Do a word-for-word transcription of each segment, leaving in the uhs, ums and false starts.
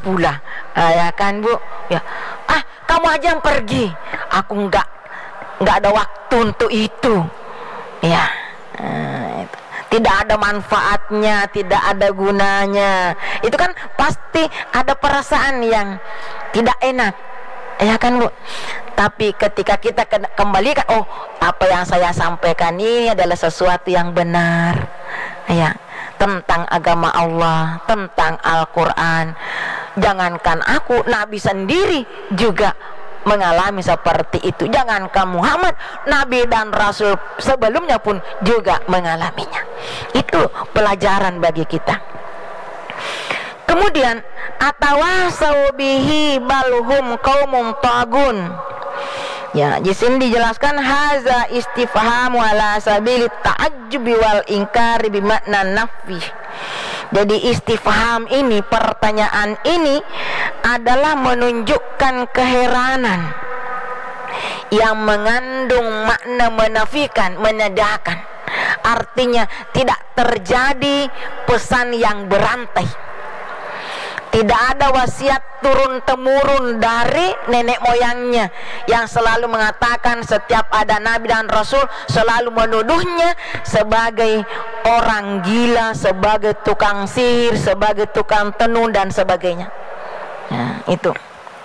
pula, ah, ya kan Bu? Ya, ah kamu aja yang pergi, aku nggak nggak ada waktu untuk itu, ya. Nah, itu. Tidak ada manfaatnya, tidak ada gunanya. Itu kan pasti ada perasaan yang tidak enak, ya kan Bu? Tapi ketika kita kembalikan, oh apa yang saya sampaikan ini adalah sesuatu yang benar, ya, tentang agama Allah, tentang Al-Quran. Jangankan aku, Nabi sendiri juga mengalami seperti itu. Jangankan Muhammad, Nabi dan Rasul sebelumnya pun juga mengalaminya. Itu pelajaran bagi kita. Kemudian atawasau bihi balhum qaumum tagun. Ya, di sini dijelaskan haza istifham ala sabili ta'ajjubi wal inkari bimakna nafi. Jadi istifham ini, pertanyaan ini adalah menunjukkan keheranan yang mengandung makna menafikan, menyedahkan. Artinya tidak terjadi pesan yang berantai. Tidak ada wasiat turun-temurun dari nenek moyangnya yang selalu mengatakan setiap ada Nabi dan Rasul selalu menuduhnya sebagai orang gila, sebagai tukang sihir, sebagai tukang tenun dan sebagainya. Nah, itu.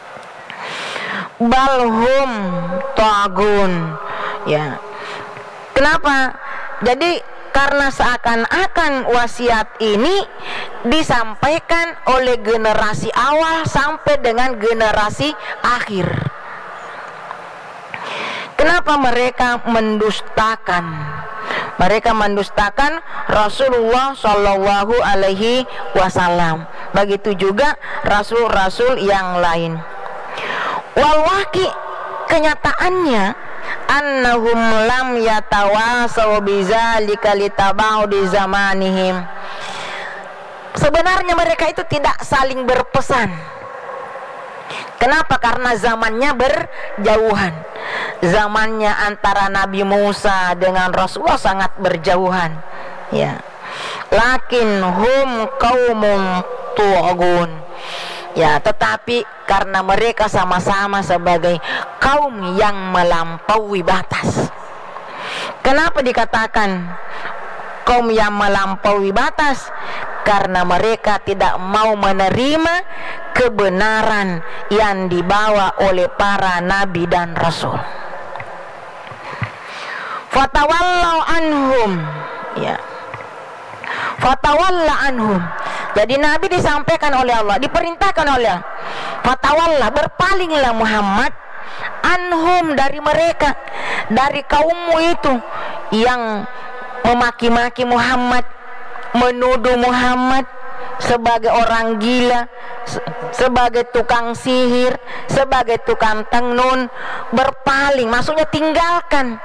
Balhum tagun. Ya. Kenapa? Jadi karena seakan-akan wasiat ini disampaikan oleh generasi awal sampai dengan generasi akhir. Kenapa mereka mendustakan? Mereka mendustakan Rasulullah Shallallahu Alaihi Wasallam. Begitu juga rasul-rasul yang lain. Walwaki, kenyataannya annahum lam yatawasaw bizalika litaba'udi zamanihim. Sebenarnya mereka itu tidak saling berpesan. Kenapa? Karena zamannya berjauhan. Zamannya antara Nabi Musa dengan Rasulullah sangat berjauhan, ya. Lakin hum qaumun tu'agun. Ya, tetapi karena mereka sama-sama sebagai kaum yang melampaui batas. Kenapa dikatakan kaum yang melampaui batas? Karena mereka tidak mau menerima kebenaran yang dibawa oleh para nabi dan rasul. Fatawallau anhum, ya. Fatawalla anhum. Jadi Nabi disampaikan oleh Allah, diperintahkan oleh Allah, fatawalla, berpalinglah Muhammad anhum, dari mereka, dari kaummu itu yang memaki-maki Muhammad, menuduh Muhammad sebagai orang gila, sebagai tukang sihir, sebagai tukang tenun. Berpaling maksudnya tinggalkan.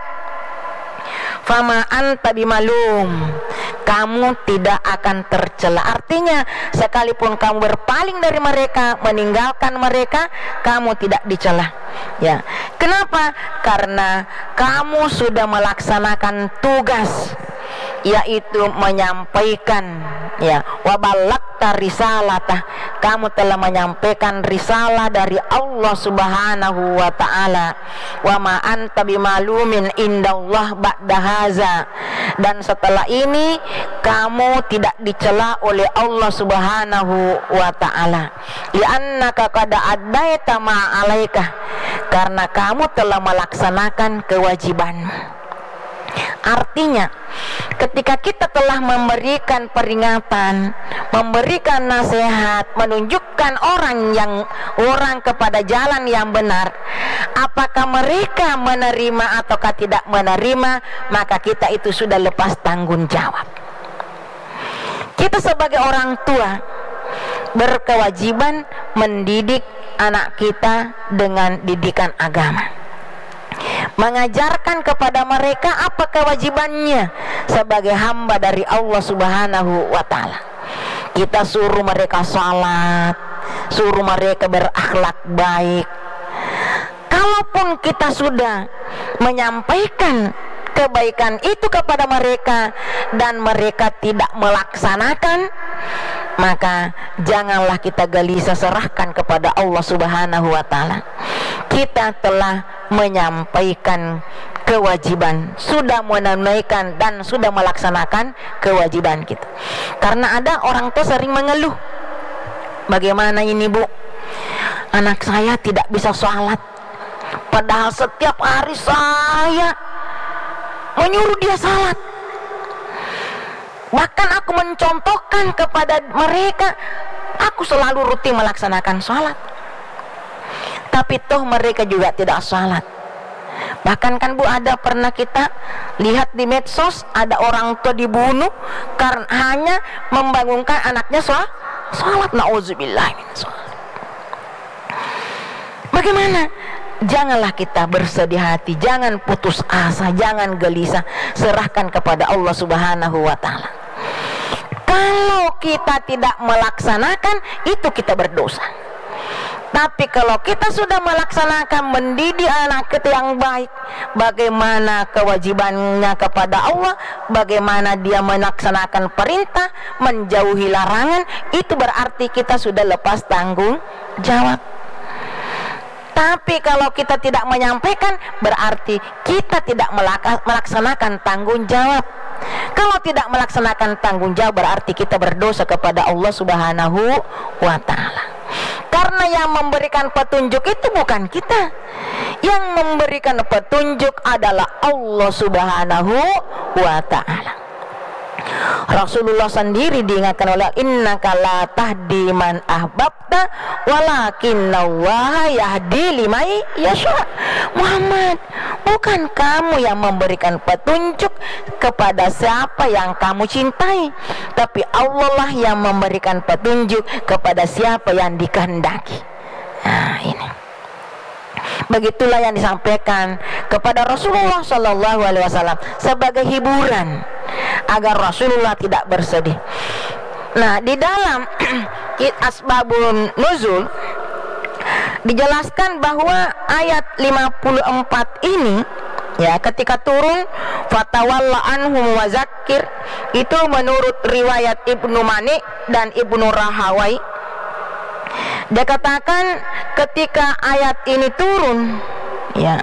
Fama anta bimalum, kamu tidak akan tercela. Artinya sekalipun kamu berpaling dari mereka, meninggalkan mereka, kamu tidak dicela. Ya, kenapa? Karena kamu sudah melaksanakan tugas, yaitu menyampaikan, ya, wabalagta risalatah, kamu telah menyampaikan risalah dari Allah Subhanahu wa taala. Wa ma anta bimalumin indallah ba'da haza, dan setelah ini kamu tidak dicela oleh Allah Subhanahu wa taala. Li'annaka qad addaita ma 'alaika, karena kamu telah melaksanakan kewajibanmu. Artinya, ketika kita telah memberikan peringatan, memberikan nasihat, menunjukkan orang yang orang kepada jalan yang benar, apakah mereka menerima ataukah tidak menerima, maka kita itu sudah lepas tanggung jawab. Kita sebagai orang tua berkewajiban mendidik anak kita dengan didikan agama, mengajarkan kepada mereka apa kewajibannya sebagai hamba dari Allah Subhanahu wa taala. Kita suruh mereka salat, suruh mereka berakhlak baik. Kalaupun kita sudah menyampaikan kebaikan itu kepada mereka dan mereka tidak melaksanakan, maka janganlah kita gelisah, serahkan kepada Allah Subhanahu wa Ta'ala. Kita telah menyampaikan kewajiban, sudah menunaikan dan sudah melaksanakan kewajiban kita. Karena ada orang tuh sering mengeluh, bagaimana ini Bu, anak saya tidak bisa sholat, padahal setiap hari saya menyuruh dia sholat. Bahkan aku mencontohkan kepada mereka, aku selalu rutin melaksanakan sholat, tapi toh mereka juga tidak sholat. Bahkan kan Bu, ada pernah kita lihat di medsos, ada orang tua dibunuh karena hanya membangunkan anaknya sholat. Sholat, na'udzubillah min sholat. Bagaimana? Janganlah kita bersedih hati, jangan putus asa, jangan gelisah, serahkan kepada Allah Subhanahu wa Ta'ala. Kalau kita tidak melaksanakan, itu kita berdosa. Tapi kalau kita sudah melaksanakan, mendidik anak kita yang baik, bagaimana kewajibannya kepada Allah, bagaimana dia melaksanakan perintah, menjauhi larangan, itu berarti kita sudah lepas tanggung jawab. Tapi kalau kita tidak menyampaikan, berarti kita tidak melaksanakan tanggung jawab. Kalau tidak melaksanakan tanggung jawab, berarti kita berdosa kepada Allah Subhanahu wa Ta'ala. Karena yang memberikan petunjuk itu bukan kita, yang memberikan petunjuk adalah Allah Subhanahu wa Ta'ala. Rasulullah sendiri diingatkan oleh, innaka la tahdi man ahbabta walakinnallaha yahdi liman yasha. Muhammad, bukan kamu yang memberikan petunjuk kepada siapa yang kamu cintai, tapi Allah lah yang memberikan petunjuk kepada siapa yang dikehendaki. Nah, ini begitulah yang disampaikan kepada Rasulullah Shallallahu Alaihi Wasallam sebagai hiburan agar Rasulullah tidak bersedih. Nah, di dalam Asbabun Nuzul dijelaskan bahwa ayat lima puluh empat ini, ya, ketika turun fatawalla anhum wa zakir, itu menurut riwayat Ibnu Mani dan Ibnu Rahawai, dia katakan ketika ayat ini turun, ya,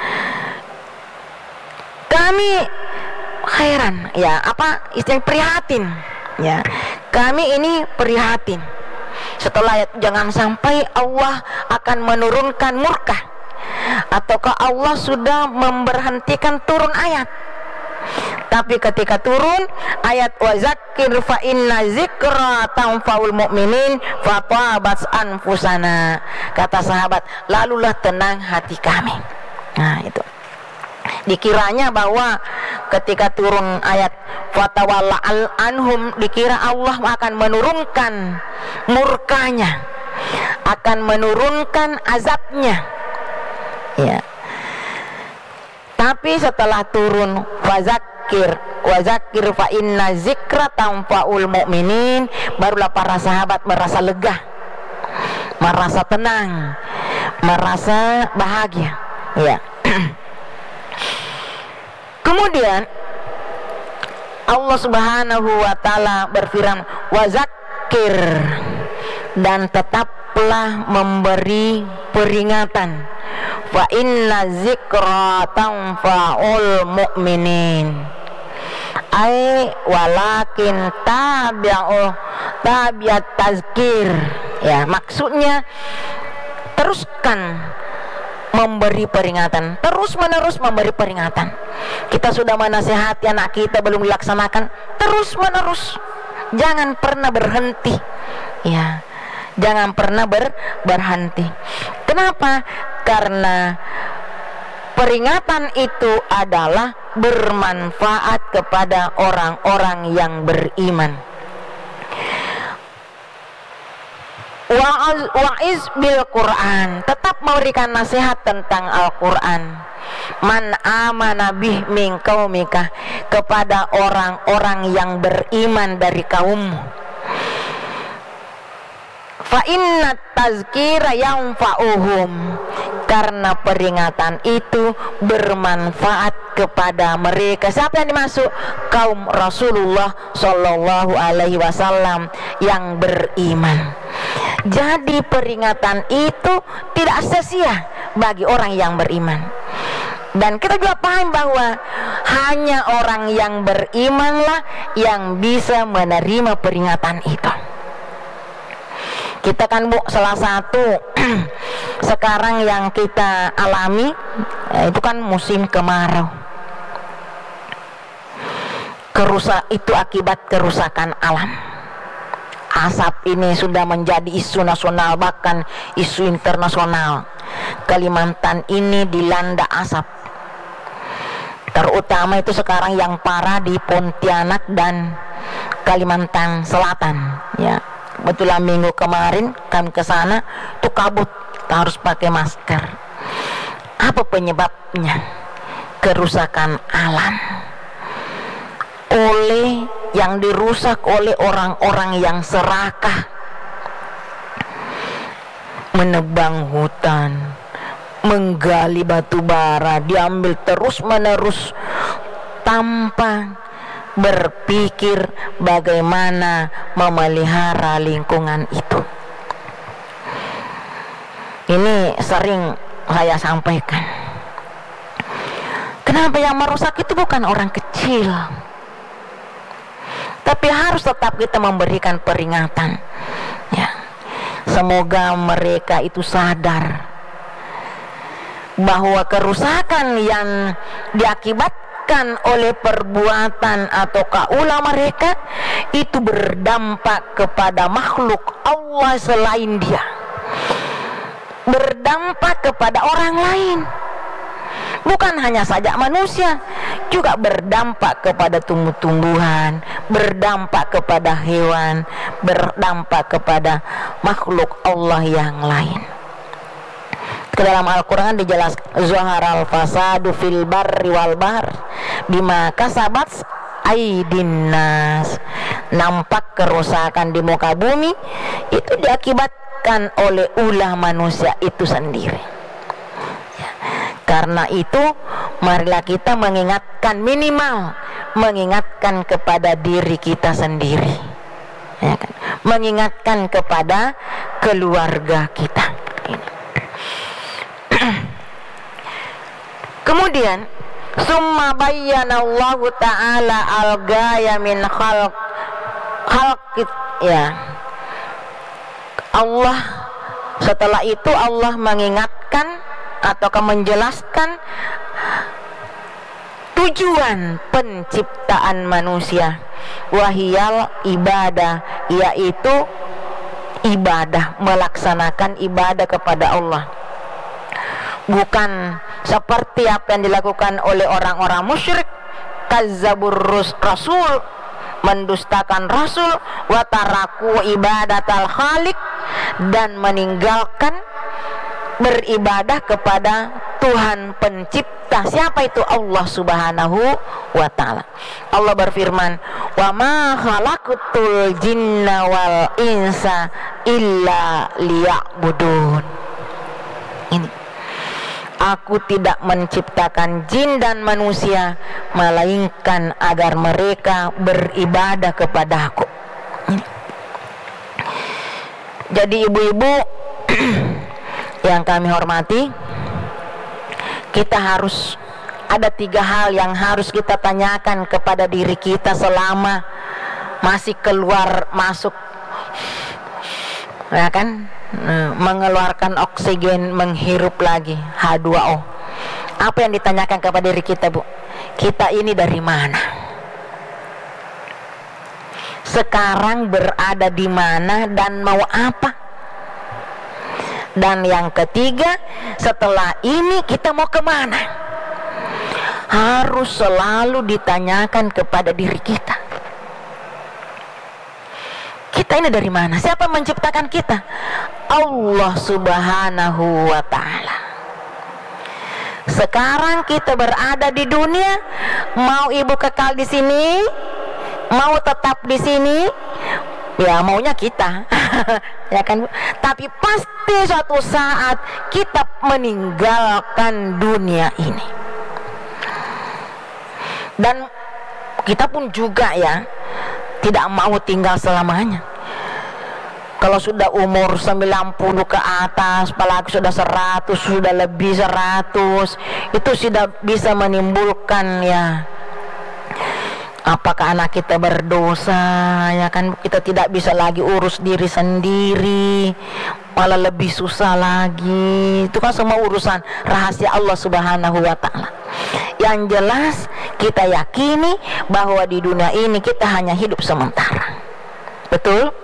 kami heran, ya, apa istilah prihatin, ya, kami ini prihatin setelah ayat, jangan sampai Allah akan menurunkan murka, ataukah Allah sudah memberhentikan turun ayat. Tapi ketika turun ayat wa zakir fa inna zikra tanfaul mu'minin fatabat anfusana, kata sahabat, lalulah tenang hati kami. Nah, itu dikiranya bahwa ketika turun ayat fatawalla anhum, dikira Allah akan menurunkan murkanya, akan menurunkan azabnya, ya. Tapi setelah turun fazakir wazakir fa inna zikra tanfaul mu'minin, barulah para sahabat merasa lega, merasa tenang, merasa bahagia, ya. Kemudian Allah Subhanahu wa Ta'ala berfirman, wazakir, dan tetaplah memberi peringatan, fa inna zikra tanfa'ul mu'minin, ay walakin tabi'u tabi'at tazkir, ya, maksudnya teruskan memberi peringatan, terus menerus memberi peringatan. Kita sudah menasihati anak kita belum dilaksanakan, terus menerus, jangan pernah berhenti, ya, jangan pernah ber, berhenti. Kenapa? Karena peringatan itu adalah bermanfaat kepada orang-orang yang beriman. Wa'iz bil Quran, tetap memberikan nasihat tentang Al-Quran. Man amana bih min qaumika, kepada orang-orang yang beriman dari kaummu. Fa inna tazkira yanfa'uhum, karena peringatan itu bermanfaat kepada mereka. Siapa yang dimaksud? Kaum Rasulullah Shallallahu Alaihi Wasallam yang beriman. Jadi peringatan itu tidak sia-sia bagi orang yang beriman. Dan kita juga paham bahwa hanya orang yang berimanlah yang bisa menerima peringatan itu. Kita kan Bu, salah satu sekarang yang kita alami itu kan musim kemarau. Kerusak itu akibat kerusakan alam. Asap ini sudah menjadi isu nasional, bahkan isu internasional. Kalimantan ini dilanda asap. Terutama itu sekarang yang parah di Pontianak dan Kalimantan Selatan, ya. Betulan minggu kemarin kami ke sana tuh kabut, kita harus pakai masker. Apa penyebabnya? Kerusakan alam oleh yang dirusak oleh orang-orang yang serakah, menebang hutan, menggali batu bara, diambil terus menerus tanpa berpikir bagaimana memelihara lingkungan itu. Ini sering saya sampaikan. Kenapa yang merusak itu bukan orang kecil, tapi harus tetap kita memberikan peringatan, ya. Semoga mereka itu sadar bahwa kerusakan yang diakibatkan oleh perbuatan atau kaulah mereka itu berdampak kepada makhluk Allah selain dia, berdampak kepada orang lain. Bukan hanya saja manusia, juga berdampak kepada tumbuh-tumbuhan, berdampak kepada hewan, berdampak kepada makhluk Allah yang lain. Ke dalam Al-Quran dijelaskan, Zuharal fasadu fil barri wal bahr bima kasabat aydin nas. Nampak kerusakan di muka bumi itu diakibatkan oleh ulah manusia itu sendiri. Ya. Karena itu marilah kita mengingatkan, minimal mengingatkan kepada diri kita sendiri, ya kan? Mengingatkan kepada keluarga kita. Kemudian summa bayyana Allah Ta'ala al-gaya min khalq khalqit, ya. Allah setelah itu Allah mengingatkan atau menjelaskan tujuan penciptaan manusia, wahiyal ibadah, yaitu ibadah, melaksanakan ibadah kepada Allah. Bukan seperti apa yang dilakukan oleh orang-orang musyrik, kazzabur rasul, mendustakan rasul, wataraku ibadatal khaliq, dan meninggalkan beribadah kepada Tuhan pencipta. Siapa itu? Allah Subhanahu wa ta'ala. Allah berfirman, wa ma khalaqtul jinna wal insa illa liya'budun. Ini, aku tidak menciptakan jin dan manusia melainkan agar mereka beribadah kepadaku. Ini. Jadi ibu-ibu yang kami hormati, kita harus ada tiga hal yang harus kita tanyakan kepada diri kita selama masih keluar masuk, ya kan, mengeluarkan oksigen, menghirup lagi H dua O. Apa yang ditanyakan kepada diri kita, Bu? Kita ini dari mana? Sekarang berada di mana dan mau apa? Dan yang ketiga, setelah ini kita mau kemana? Harus selalu ditanyakan kepada diri kita. Kita ini dari mana? Siapa yang menciptakan kita? Allah Subhanahu wa ta'ala. Sekarang kita berada di dunia, mau ibu kekal di sini, mau tetap di sini, ya maunya kita. Ya kan, tapi pasti suatu saat kita meninggalkan dunia ini. Dan kita pun juga ya tidak mau tinggal selamanya. Kalau sudah umur sembilan puluh ke atas, apalagi sudah seratus, sudah lebih seratus, itu sudah bisa menimbulkan ya, apakah anak kita berdosa, ya kan, kita tidak bisa lagi urus diri sendiri, malah lebih susah lagi. Itu kan semua urusan rahasia Allah Subhanahu wa ta'ala. Yang jelas kita yakini bahwa di dunia ini kita hanya hidup sementara. Betul?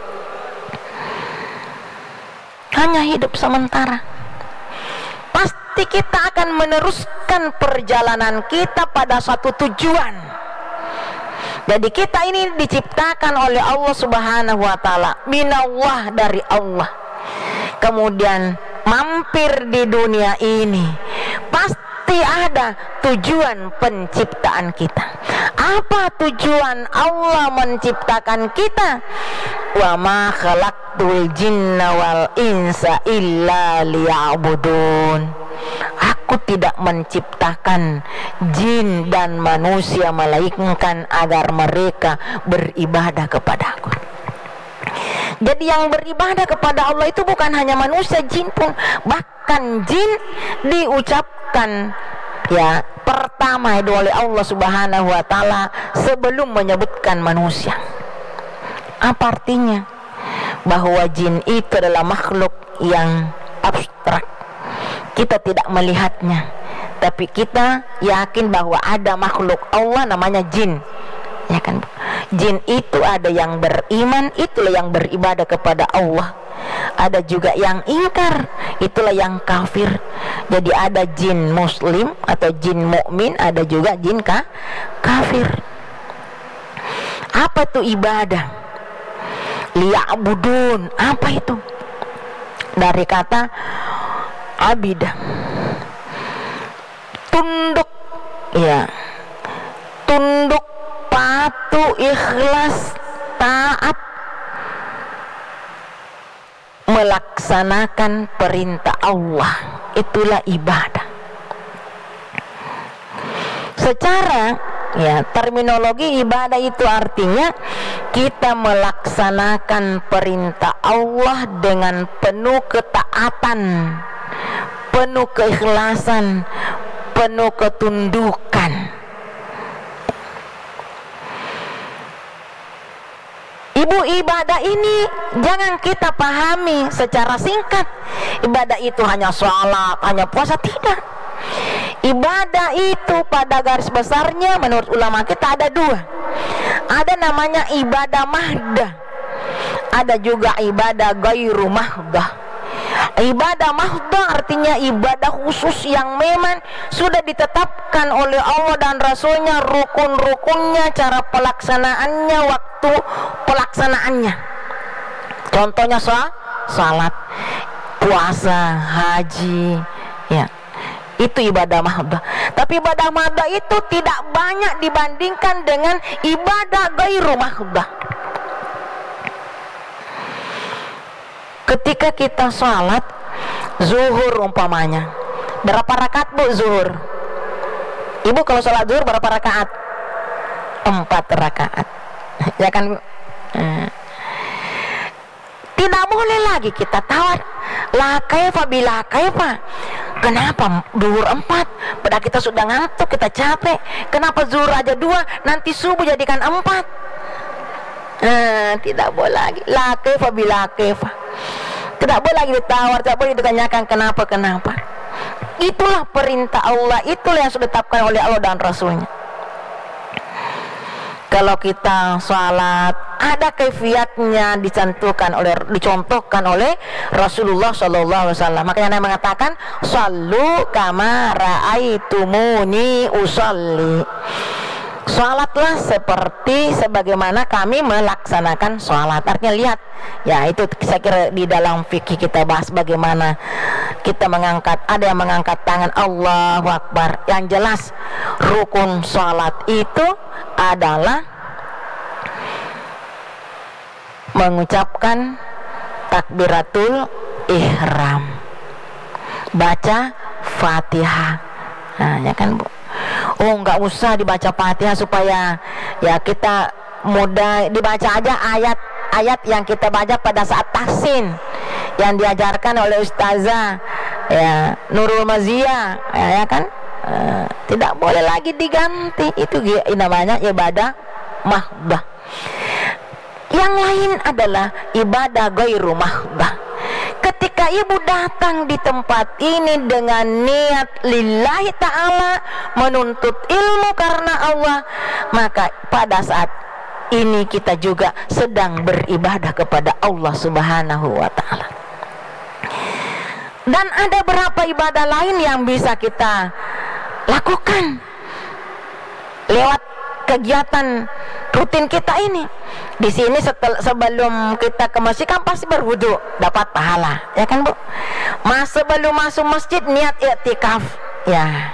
Hanya hidup sementara. Pasti kita akan meneruskan perjalanan kita pada suatu tujuan. Jadi kita ini diciptakan oleh Allah Subhanahu wa ta'ala, minallah, dari Allah. Kemudian mampir di dunia ini, pasti ada tujuan penciptaan kita. Apa tujuan Allah menciptakan kita? Wa ma khalaqtul jinna wal insa illa liya'budun. Aku tidak menciptakan jin dan manusia melainkan agar mereka beribadah kepadaku. Jadi yang beribadah kepada Allah itu bukan hanya manusia, jin pun. Bahkan jin diucapkan ya pertama itu oleh Allah Subhanahu wa ta'ala sebelum menyebutkan manusia. Apa artinya? Bahwa jin itu adalah makhluk yang abstrak. Kita tidak melihatnya, tapi kita yakin bahwa ada makhluk Allah namanya jin. Ya kan? Jin itu ada yang beriman, itulah yang beribadah kepada Allah. Ada juga yang ingkar, itulah yang kafir. Jadi ada jin muslim atau jin mukmin, ada juga jin ka kafir. Apa tuh ibadah? Liya'budun, apa itu? Dari kata abidah, tunduk, ya, tunduk, patuh, ikhlas, taat, melaksanakan perintah Allah, itulah ibadah. Secara ya terminologi ibadah itu artinya kita melaksanakan perintah Allah dengan penuh ketaatan, penuh keikhlasan, penuh ketundukan. Ibu, ibadah ini jangan kita pahami secara singkat. Ibadah itu hanya sholat, hanya puasa, tidak. Ibadah itu pada garis besarnya menurut ulama kita ada dua. Ada namanya ibadah mahdah, ada juga ibadah gairu mahdah. Ibadah mahdah artinya ibadah khusus yang memang sudah ditetapkan oleh Allah dan Rasulnya, rukun-rukunnya, cara pelaksanaannya, waktu pelaksanaannya. Contohnya salat, puasa, haji, ya. Itu ibadah mahdah. Tapi ibadah mahdah itu tidak banyak dibandingkan dengan ibadah gairu mahdah. Ketika kita sholat zuhur umpamanya, berapa rakaat bu zuhur? Ibu kalau sholat zuhur berapa rakaat? Empat rakaat. Ya kan bu? Hmm. Tidak boleh lagi kita tawar la kaifa bila kaifa. Kenapa zuhur empat? Padahal kita sudah ngantuk, kita capek. Kenapa zuhur aja dua, nanti subuh jadikan empat? Nah, tidak boleh lagi la kaifa bila kaifa. Tidak boleh lagi ditawar, tidak boleh ditanyakan kenapa kenapa. Itulah perintah Allah, itulah yang sudah ditetapkan oleh Allah dan Rasulnya. Kalau kita sholat ada kaifiatnya dicantumkan oleh dicontohkan oleh Rasulullah Shallallahu Alaihi Wasallam. Makanya Nabi mengatakan shallu kama ra'aitumuni usolli. Sholatlah seperti sebagaimana kami melaksanakan sholat. Artinya lihat, ya itu saya kira di dalam fikih kita bahas bagaimana kita mengangkat, ada yang mengangkat tangan Allahu Akbar. Yang jelas rukun sholat itu adalah mengucapkan takbiratul ihram, baca Fatihah. Nah, ya kan bu. Oh, nggak usah dibaca Fatihah supaya ya kita mudah, dibaca aja ayat-ayat yang kita baca pada saat tahsin yang diajarkan oleh Ustazah ya Nurul Mazia, ya, ya kan. Uh, tidak boleh lagi diganti. Itu namanya ibadah mahdah. Yang lain adalah ibadah ghairu mahdah. Ketika ibu datang di tempat ini dengan niat lillahi ta'ala, menuntut ilmu karena Allah, maka pada saat ini kita juga sedang beribadah kepada Allah subhanahu wa ta'ala. Dan ada berapa ibadah lain yang bisa kita lakukan lewat kegiatan rutin kita ini. Di sini setel, sebelum kita ke masjid kan pasti berwudu, dapat pahala, ya kan Bu? Mas sebelum masuk masjid niat i'tikaf, ya.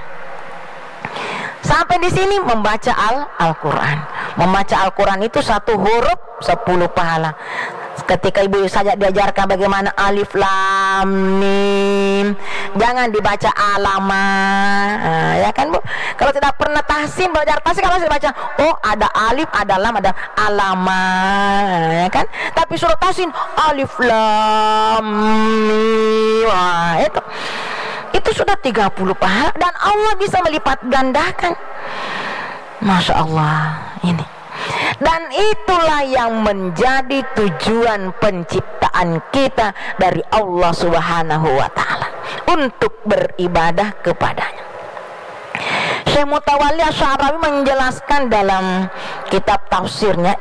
Sampai di sini membaca al Al-Quran. Membaca Al-Quran itu satu huruf sepuluh pahala. Ketika ibu saja diajarkan bagaimana alif lam mim, jangan dibaca alama, nah, ya kan Bu? Kalau tidak pernah tahsin, belajar tahsin kalau dibaca, oh ada alif, ada lam, ada alama, ya kan? Tapi suruh tahsin alif lam mim, wah, itu itu sudah tiga puluh pahala dan Allah bisa melipat gandakan. Masya Allah ini. Dan itulah yang menjadi tujuan penciptaan kita dari Allah subhanahu wa ta'ala, untuk beribadah kepadanya. Syekh Mutawalli Asy'arawi menjelaskan dalam kitab tafsirnya,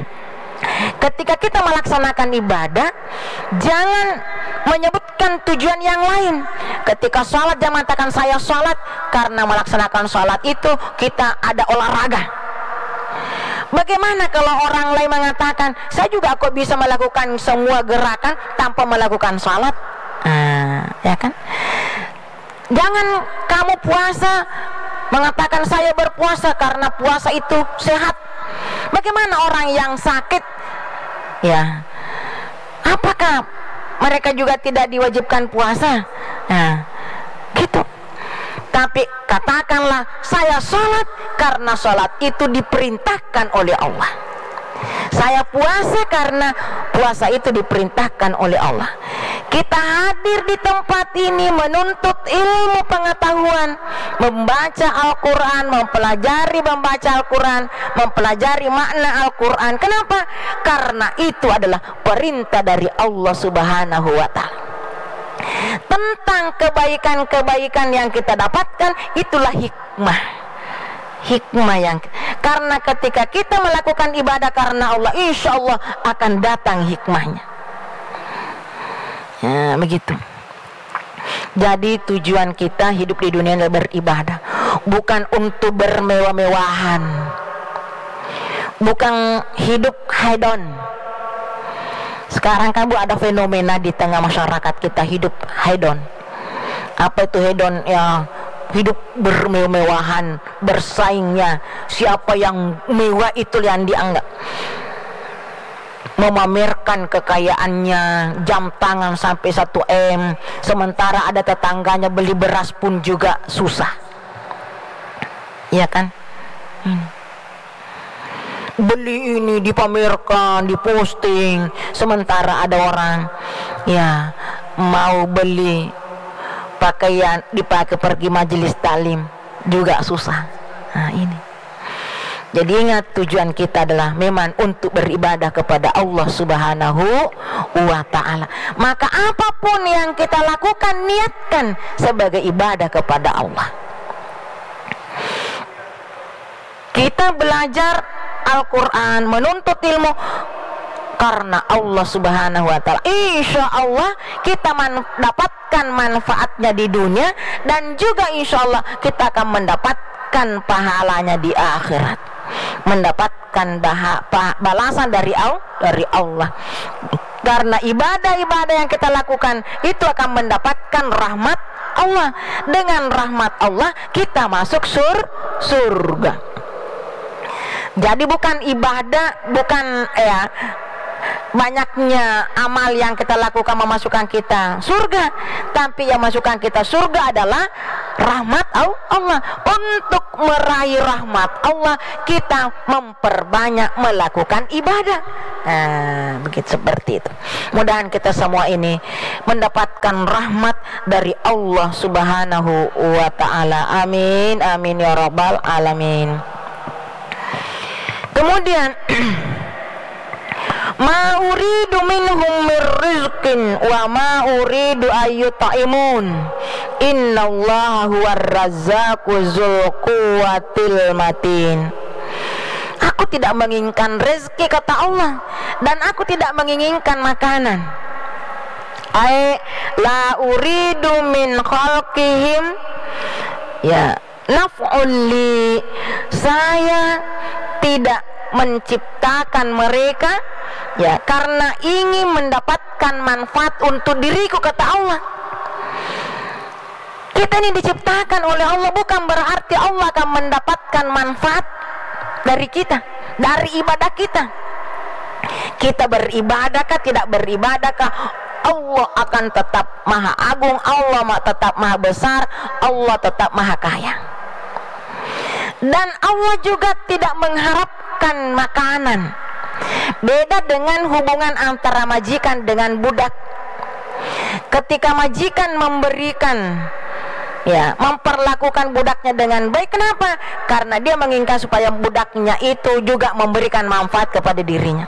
ketika kita melaksanakan ibadah, jangan menyebutkan tujuan yang lain. Ketika sholat, jangan mengatakan saya sholat karena melaksanakan sholat itu kita ada olahraga. Bagaimana kalau orang lain mengatakan saya juga kok bisa melakukan semua gerakan tanpa melakukan sholat? Nah, ya kan? Jangan kamu puasa mengatakan saya berpuasa karena puasa itu sehat. Bagaimana orang yang sakit? Ya, apakah mereka juga tidak diwajibkan puasa? Nah, gitu. Tapi katakanlah saya sholat karena sholat itu diperintahkan oleh Allah. Saya puasa karena puasa itu diperintahkan oleh Allah. Kita hadir di tempat ini menuntut ilmu pengetahuan, membaca Al-Quran, mempelajari membaca Al-Quran, mempelajari makna Al-Quran. Kenapa? Karena itu adalah perintah dari Allah subhanahu wa ta'ala. Tentang kebaikan-kebaikan yang kita dapatkan, itulah hikmah. Hikmah yang, karena ketika kita melakukan ibadah karena Allah, insya Allah akan datang hikmahnya. Ya, begitu. Jadi tujuan kita hidup di dunia adalah beribadah, bukan untuk bermewah-mewahan, bukan hidup hedon. Sekarang kan Bu ada fenomena di tengah masyarakat kita hidup hedon. Apa itu hedon? Ya, hidup bermewah-mewahan, bersaingnya. Siapa yang mewah itu yang dianggap, memamerkan kekayaannya, jam tangan sampai satu M, sementara ada tetangganya beli beras pun juga susah. Iya kan? Hmm. Beli ini dipamerkan, diposting, sementara ada orang ya mau beli pakaian dipakai pergi majelis taklim juga susah. Nah ini. Jadi ingat, tujuan kita adalah memang untuk beribadah kepada Allah subhanahu wa ta'ala. Maka apapun yang kita lakukan, niatkan sebagai ibadah kepada Allah. Kita belajar Al-Quran, menuntut ilmu karena Allah subhanahu wa ta'ala. Insya Allah kita mendapatkan manfaatnya di dunia, dan juga insya Allah kita akan mendapatkan pahalanya di akhirat, mendapatkan baha, bah, balasan dari Allah, dari Allah. Karena ibadah-ibadah yang kita lakukan itu akan mendapatkan rahmat Allah. Dengan rahmat Allah kita masuk sur, surga. Jadi bukan ibadah, bukan ya banyaknya amal yang kita lakukan memasukkan kita surga, tapi yang masukkan kita surga adalah rahmat Allah. Untuk meraih rahmat Allah, kita memperbanyak melakukan ibadah. Nah, begitu seperti itu. Mudahan kita semua ini mendapatkan rahmat dari Allah Subhanahu wa ta'ala. Amin, amin ya rabbal alamin. Kemudian ma uridu minhum mir rizqin wa ma uridu ayyutaimun innallaha huwar razzaqu dzul quwwatil matin. Aku tidak menginginkan rezeki, kata Allah, dan aku tidak menginginkan makanan. Ai la uridu min khalqihim ya naf'un li, saya tidak menciptakan mereka ya karena ingin mendapatkan manfaat untuk diriku, kata Allah. Kita ini diciptakan oleh Allah, bukan berarti Allah akan mendapatkan manfaat dari kita, dari ibadah kita. Kita beribadahkah tidak beribadahkah, Allah akan tetap maha agung, Allah tetap maha besar, Allah tetap maha kaya. Dan Allah juga tidak mengharapkan makanan. Beda dengan hubungan antara majikan dengan budak. Ketika majikan memberikan ya, memperlakukan budaknya dengan baik, kenapa? Karena dia menginginkan supaya budaknya itu juga memberikan manfaat kepada dirinya.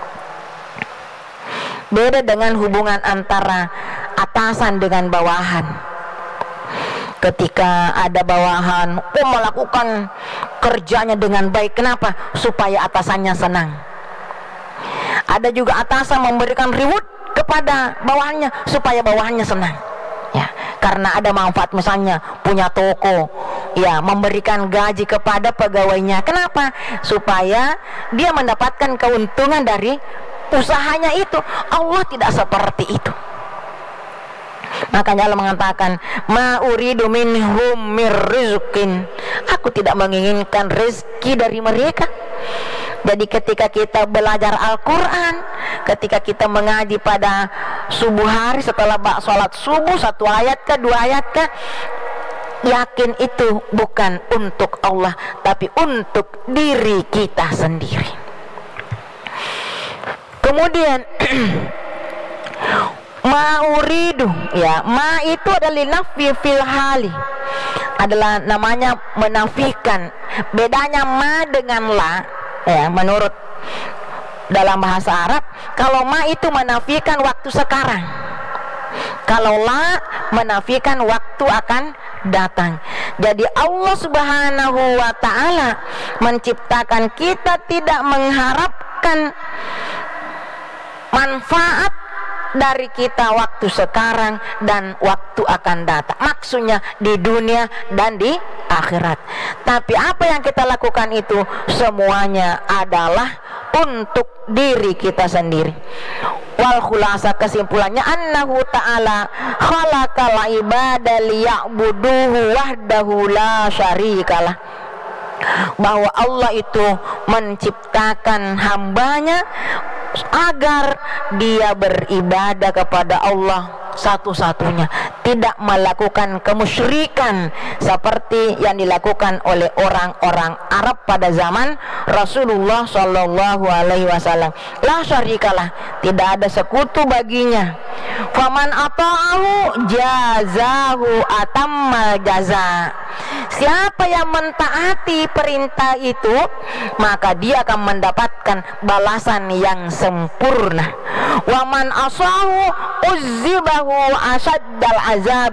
Beda dengan hubungan antara atasan dengan bawahan. Ketika ada bawahan oh, melakukan kerjanya dengan baik, kenapa? Supaya atasannya senang. Ada juga atasan memberikan reward kepada bawahannya supaya bawahannya senang. Ya, karena ada manfaat, misalnya punya toko, ya, memberikan gaji kepada pegawainya. Kenapa? Supaya dia mendapatkan keuntungan dari usahanya itu. Allah tidak seperti itu. Makanya Allah mengatakan ma uridu minhum mir rizqin, aku tidak menginginkan rezeki dari mereka. Jadi ketika kita belajar Al-Quran, ketika kita mengaji pada subuh hari setelah sholat subuh, satu ayat ke dua ayat ke, yakin itu bukan untuk Allah, tapi untuk diri kita sendiri. Kemudian ma uridu, ya, ma itu adalah nafi fil hali, adalah namanya menafikan. Bedanya ma dengan la, ya, menurut dalam bahasa Arab, kalau ma itu menafikan waktu sekarang, kalau la menafikan waktu akan datang. Jadi Allah Subhanahu wa ta'ala menciptakan kita tidak mengharapkan manfaat dari kita waktu sekarang dan waktu akan datang, maksudnya di dunia dan di akhirat. Tapi apa yang kita lakukan itu semuanya adalah untuk diri kita sendiri. Wal khulasa, kesimpulannya, annahu ta'ala khalaqal ibada liya'buduhu wahdahu la syarikalah, bahwa Allah itu menciptakan hambanya agar dia beribadah kepada Allah satu-satunya, tidak melakukan kemusyrikan seperti yang dilakukan oleh orang-orang Arab pada zaman Rasulullah Shallallahu Alaihi Wasallam. La syarikalah, tidak ada sekutu baginya. Faman ata'ahu jazahu atammal jaza, siapa yang mentaati perintah itu maka dia akan mendapatkan balasan yang sempurna. Waman asahu uzzibahu asyaddal azab,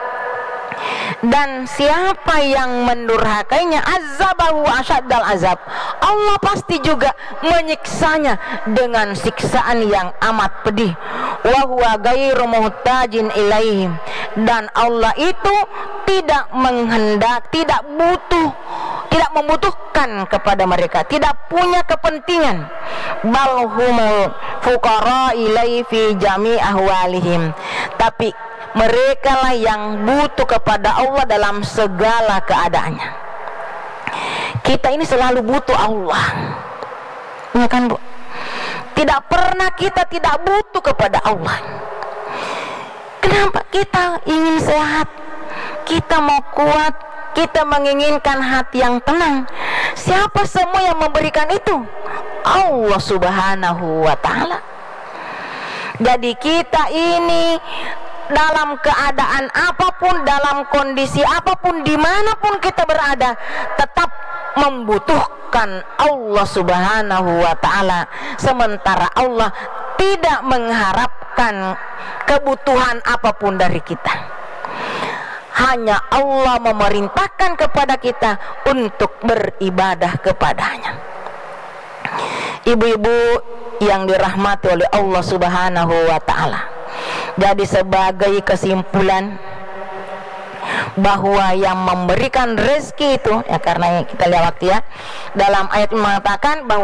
dan siapa yang mendurhakainya azabahu asyaddal azab, Allah pasti juga menyiksanya dengan siksaan yang amat pedih. Wa huwa ghairu muhtajin ilaihim, dan Allah itu tidak menghendak, tidak butuh, tidak membutuhkan kepada mereka, tidak punya kepentingan. Bal humul fuqara ilaihi fi jami' ahwalihim, tapi mereka lah yang butuh kepada Allah dalam segala keadaannya. Kita ini selalu butuh Allah, ya kan Bu? Tidak pernah kita tidak butuh kepada Allah. Kenapa? Kita ingin sehat, kita mau kuat, kita menginginkan hati yang tenang, siapa semua yang memberikan itu? Allah Subhanahu wa ta'ala. Jadi kita ini dalam keadaan apapun, dalam kondisi apapun, dimanapun kita berada, tetap membutuhkan Allah Subhanahu wa ta'ala. Sementara Allah tidak mengharapkan kebutuhan apapun dari kita. Hanya Allah memerintahkan kepada kita untuk beribadah kepadanya. Ibu-ibu yang dirahmati oleh Allah Subhanahu wa ta'ala, jadi sebagai kesimpulan bahwa yang memberikan rezeki itu, ya karena kita lewat ya dalam ayat mengatakan bahwa